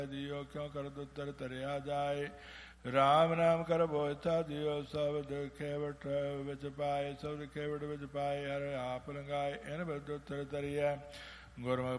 ਦਿਓ ਕਿਉ ਕਰ ਦੁੱਤਰ ਤਰਿਆ ਜਾਏ। ਰਾਮ ਨਾਮ ਕਰ ਬੋਇਥਾ ਦਿਓ ਸਬਦ ਖੇਵਟ ਵਿੱਚ ਪਾਏ। ਸਬਦ ਖੇਵਟ ਵਿੱਚ ਪਾਏ ਹਰ ਆਪ ਲੰਗਾਏ। ਇਨ ਬਦੁੱਤਰ ਤਰਿਆ ਗੁਰਮੁਖ